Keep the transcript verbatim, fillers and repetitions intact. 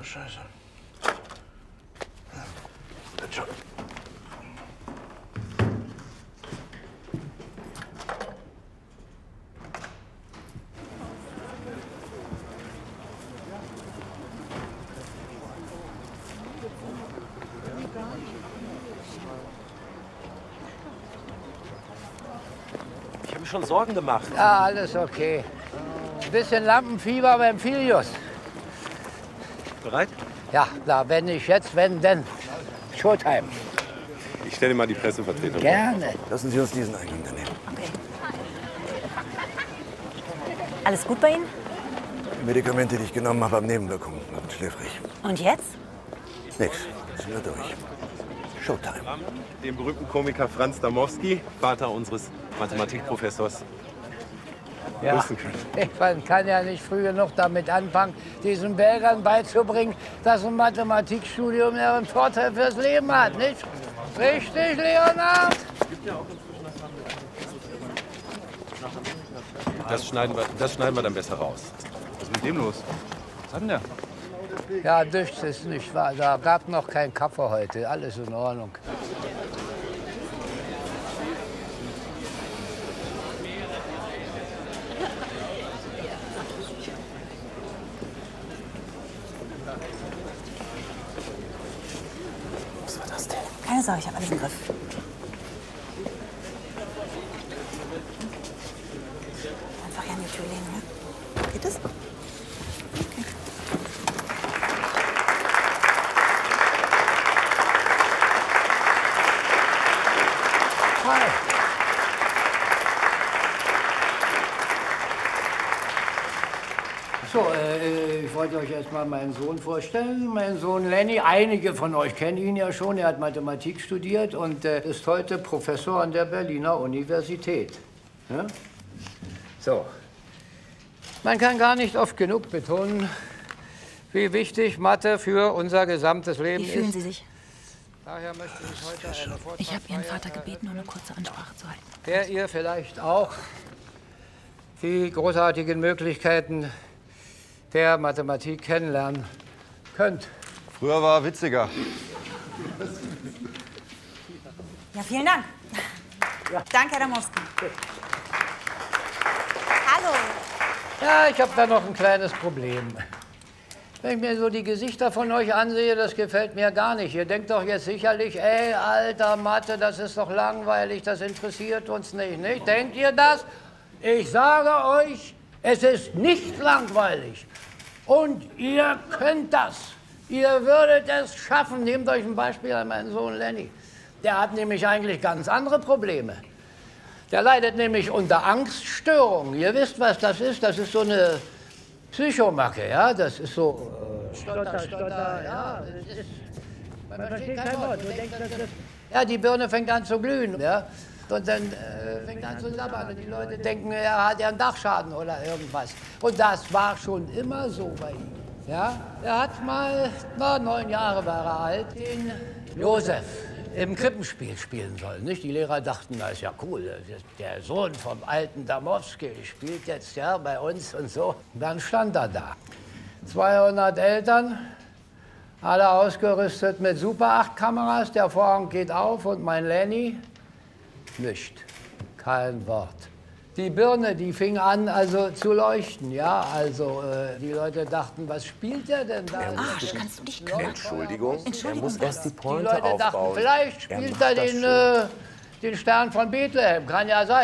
Scheiße. Wird schon. Ich habe mir schon Sorgen gemacht. Ja, alles okay. Ein bisschen Lampenfieber beim Filius. Bereit? Ja, klar, wenn nicht jetzt, wenn denn. Showtime. Ich stelle mal die Pressevertretung. Gerne. Lassen Sie uns diesen Eingang dann nehmen. Okay. Alles gut bei Ihnen? Die Medikamente, die ich genommen habe, haben Nebenwirkungen. Und schläfrig. Und jetzt? Nix. Sind wir durch. Showtime. Den berühmten Komiker Franz Damowski, Vater unseres Mathematikprofessors, Ja, grüßen können. ich man kann ja nicht früh genug damit anfangen, diesen Belgern beizubringen, dass ein Mathematikstudium ja einen Vorteil fürs Leben hat, nicht? Richtig, Leonhard? Das schneiden, wir, das schneiden wir dann besser raus. Was ist mit dem los? Was hat denn der? Ja, nichts ist nicht wahr. Da gab noch kein Kaffee heute. Alles in Ordnung. Was war das denn? Keine Sorge, ich habe alles im Griff. Einfach hier an die Tür legen, ja? Geht das? Hi. So, äh, ich wollte euch erst mal meinen Sohn vorstellen. Mein Sohn Lenny, einige von euch kennen ihn ja schon. Er hat Mathematik studiert und äh, ist heute Professor an der Berliner Universität. Ja? So. Man kann gar nicht oft genug betonen, wie wichtig Mathe für unser gesamtes Leben Wie fühlen ist. Sie sich? Daher möchte ich heute eine Ich habe Ihren Vater gebeten, nur eine kurze Ansprache zu halten. der ihr vielleicht auch die großartigen Möglichkeiten der Mathematik kennenlernen könnt. Früher war er witziger. Ja, vielen Dank. Danke, Herr Damowski. Hallo. Ja, ich habe da noch ein kleines Problem. Wenn ich mir so die Gesichter von euch ansehe, das gefällt mir gar nicht. Ihr denkt doch jetzt sicherlich, ey, alter Mathe, das ist doch langweilig, das interessiert uns nicht, nicht? Denkt ihr das? Ich sage euch, es ist nicht langweilig. Und ihr könnt das. Ihr würdet es schaffen. Nehmt euch ein Beispiel an meinen Sohn Lenny. Der hat nämlich eigentlich ganz andere Probleme. Der leidet nämlich unter Angststörungen. Ihr wisst, was das ist. Das ist so eine Psychomacke, ja. Das ist so äh, Stotter, Stotter, ja. Das ist, man versteht kein Wort. Du denkst, das ist, ja, die Birne fängt an zu glühen, ja. Und dann äh, fängt an zu sabbern und die Leute denken, er hat ja einen Dachschaden oder irgendwas. Und das war schon immer so bei ihm. Ja? Er hat mal, na, neun Jahre war er alt, den Josef im Krippenspiel spielen sollen. Nicht? Die Lehrer dachten, das ist ja cool, der Sohn vom alten Damowski spielt jetzt ja bei uns und so. Und dann stand er da. zweihundert Eltern, alle ausgerüstet mit Super acht Kameras, der Vorhang geht auf und mein Lenny, nicht, kein Wort. Die Birne, die fing an also zu leuchten, ja, also äh, die Leute dachten, was spielt der denn da? Arsch, kannst du dich kümmern? Entschuldigung. Entschuldigung. Er muss erst die Die Pointe Leute dachten, aufbauen. vielleicht Er spielt macht er das den, schon. äh, den Stern von Bethlehem, kann ja sein.